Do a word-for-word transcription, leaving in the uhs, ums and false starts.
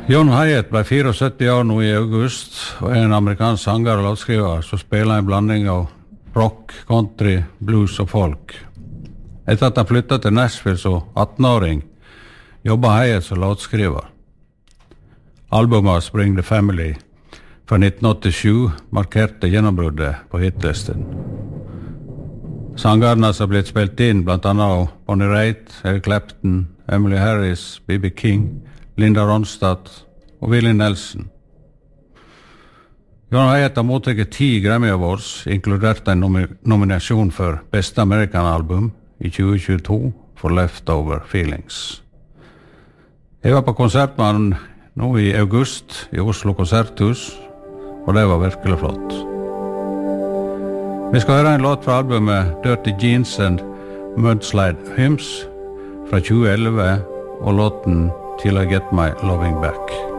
John Hiatt ble syttifire år nå i august, og er en amerikansk sanger og låtskriver som spiller en blanding av rock, country, blues og folk. Etter at han flyttet til Nashville som atten-åring, jobber Hiatt som låtskriver. Albumet Spring the Family fra nitten åttisju markerte gjennombruddet på hitlisten. Sangerne som har blitt spilt inn blant annet av Bonnie Raitt, Eric Clapton, Emily Harris, B B King, Linda Ronstadt og Willie Nelson. John Hiatt har mottatt ti Grammy Awards, inkludert en nomi- nominasjon for Beste American Album i tjue tjueto for Leftover Feelings. Jeg var på konsert med han nå i august i Oslo Konserthus, og det var virkelig flott. Vi skal høre en låt fra albumet Dirty Jeans and Mudslide Hymns fra tjue elleve og låten Till I Get My Loving Back.